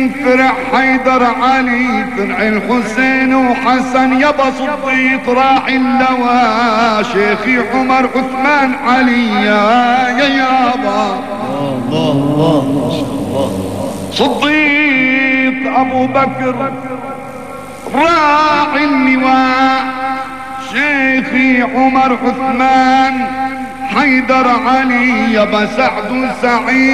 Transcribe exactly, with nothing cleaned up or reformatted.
فرع حيدر علي، فرع الحسين وحسن يابا صديق راعي اللواء، شيخي عمر عثمان علي يا يابا الله الله ما شاء الله. صديق ابو بكر راعي اللواء، شيخي عمر عثمان حيدر علي يابا سعد سعيد